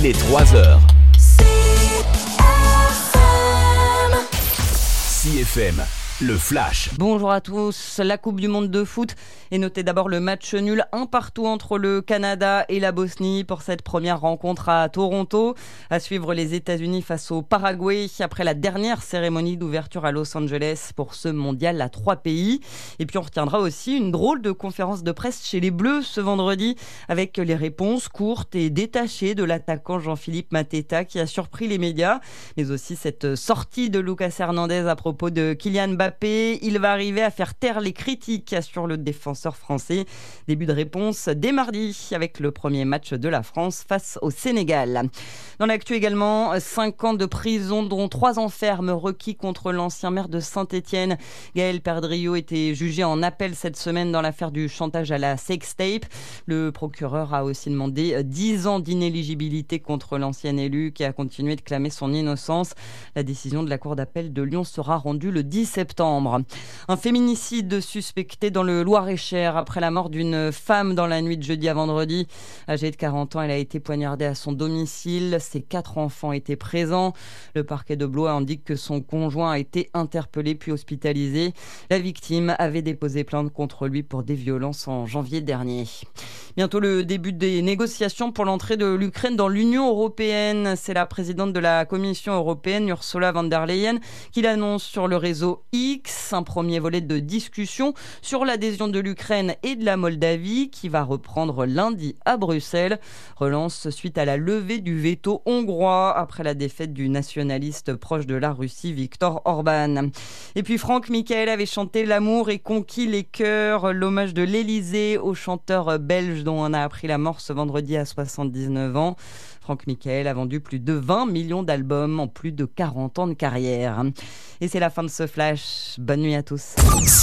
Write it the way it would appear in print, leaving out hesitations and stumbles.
Les 3 heures. CFM, le flash. Bonjour à tous. La Coupe du Monde de foot est notée d'abord le match nul 1-1 entre le Canada et la Bosnie pour cette première rencontre à Toronto. À suivre les États-Unis face au Paraguay après la dernière cérémonie d'ouverture à Los Angeles pour ce mondial à 3 pays. Et puis on retiendra aussi une drôle de conférence de presse chez les Bleus ce vendredi avec les réponses courtes et détachées de l'attaquant Jean-Philippe Mateta qui a surpris les médias, mais aussi cette sortie de Lucas Hernandez à propos de Kylian Mbappé. Il va arriver à faire taire les critiques, assure le défenseur français. Début de réponse dès mardi avec le premier match de la France face au Sénégal. Dans l'actu également, 5 ans de prison dont 3 ans ferme requis contre l'ancien maire de Saint-Étienne. Gaël Perdriau était jugé en appel cette semaine dans l'affaire du chantage à la sextape. Le procureur a aussi demandé 10 ans d'inéligibilité contre l'ancien élu qui a continué de clamer son innocence. La décision de la Cour d'appel de Lyon sera rendue le 10 septembre. Un féminicide suspecté dans le Loir-et-Cher après la mort d'une femme dans la nuit de jeudi à vendredi. Âgée de 40 ans, elle a été poignardée à son domicile. Ses 4 enfants étaient présents. Le parquet de Blois indique que son conjoint a été interpellé puis hospitalisé. La victime avait déposé plainte contre lui pour des violences en janvier dernier. Bientôt le début des négociations pour l'entrée de l'Ukraine dans l'Union européenne. C'est la présidente de la Commission européenne, Ursula von der Leyen, qui l'annonce sur le réseau X. Un premier volet de discussion sur l'adhésion de l'Ukraine et de la Moldavie qui va reprendre lundi à Bruxelles. Relance suite à la levée du veto hongrois après la défaite du nationaliste proche de la Russie, Viktor Orban. Et puis Franck Michael avait chanté L'amour et conquis les cœurs, l'hommage de l'Élysée au chanteur belge dont on a appris la mort ce vendredi à 79 ans. Franck Michael a vendu plus de 20 millions d'albums en plus de 40 ans de carrière. Et c'est la fin de ce flash. Bonne nuit à tous.